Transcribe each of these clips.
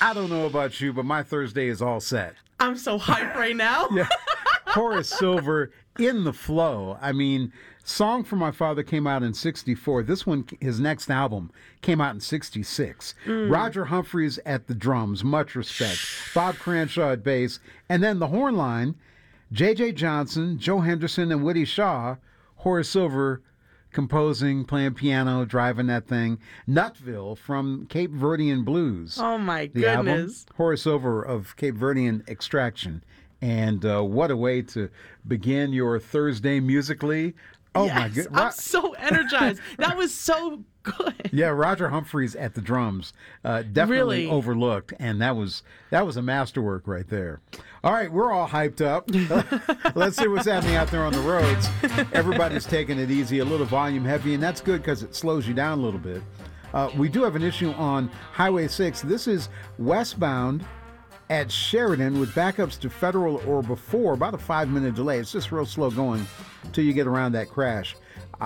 I don't know about you, but my Thursday is all set. I'm so hyped right now. Yeah. Horace Silver in the flow. I mean, Song for My Father came out in 64. This one, his next album, came out in 66. Roger Humphreys at the drums, much respect. Bob Cranshaw at bass. And then the horn line, J.J. Johnson, Joe Henderson, and Woody Shaw. Horace Silver composing, playing piano, driving that thing. Nutville from Cape Verdean Blues. Oh, my The album, goodness. Horace Silver of Cape Verdean extraction. And what a way to begin your Thursday musically. Oh, Yes, my goodness. I'm so energized. That was so good. Yeah, Roger Humphreys at the drums, definitely Really? overlooked, and that was a masterwork right there. All right, we're all hyped up. Let's see what's happening out there on the roads. Everybody's taking it easy, a little volume heavy, and that's good because it slows you down a little bit. We do have an issue on Highway 6. This is westbound at Sheridan with backups to Federal or before, about a 5-minute delay. It's just real slow going till you get around that crash.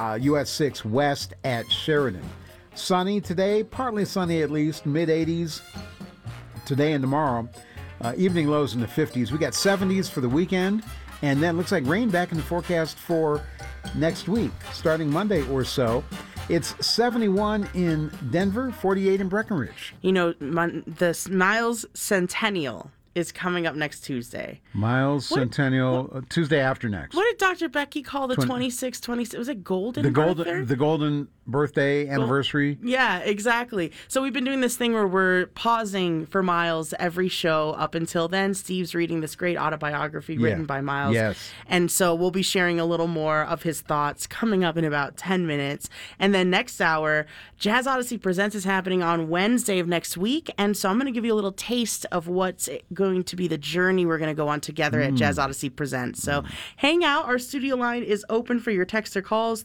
US 6 west at Sheridan. Sunny today, partly sunny at least, mid-80s today and tomorrow. Evening lows in the 50s. We got 70s for the weekend, and then looks like rain back in the forecast for next week, starting Monday or so. It's 71 in Denver, 48 in Breckenridge. You know, the Miles Centennial is coming up next Tuesday. Miles Centennial, Tuesday after next. What did Dr. Becky call the 26? Was it golden? The birthday? golden birthday anniversary. Yeah, exactly. So we've been doing this thing where we're pausing for Miles every show up until then. Steve's reading this great autobiography written by Miles. Yes. And so we'll be sharing a little more of his thoughts coming up in about 10 minutes. And then next hour, Jazz Odyssey Presents is happening on Wednesday of next week. And so I'm going to give you a little taste of what's going to be the journey we're going to go on together at Jazz Odyssey Presents. So hang out. Our studio line is open for your text or calls,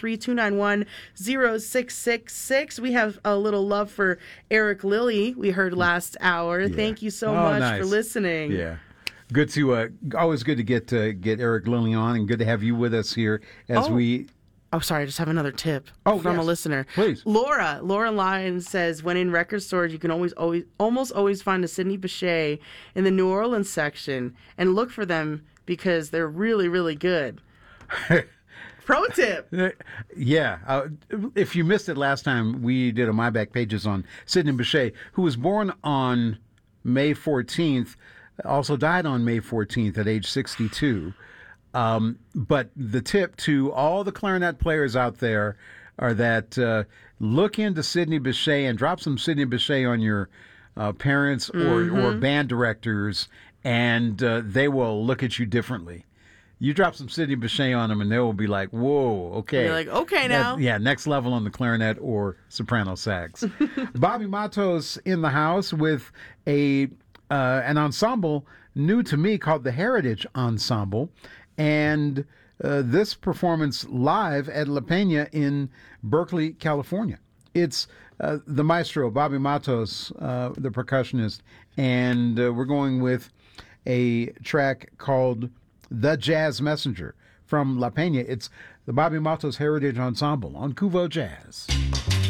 303-291-0666. We have a little love for Eric Lilly we heard last hour. Yeah. Thank you so much nice. for listening. Yeah. Good to always good to get Eric Lilly on, and good to have you with us here as we. Oh, sorry. I just have another tip from a listener. Please. Laura Lyons says, when in record stores, you can almost always find a Sidney Bechet in the New Orleans section, and look for them because they're really, really good. Pro tip. Yeah. If you missed it last time, we did a My Back Pages on Sidney Bechet, who was born on May 14th, also died on May 14th at age 62. But the tip to all the clarinet players out there are that look into Sidney Bechet and drop some Sidney Bechet on your parents or band directors, and they will look at you differently. You drop some Sidney Bechet on them, and they will be like, whoa, okay. You're like, okay now. Next level on the clarinet or soprano sax. Bobby Matos in the house with an ensemble new to me called the Heritage Ensemble. And this performance live at La Peña in Berkeley, California. It's the maestro, Bobby Matos, the percussionist, and we're going with a track called The Jazz Messenger from La Peña. It's the Bobby Matos Heritage Ensemble on Kuvo Jazz.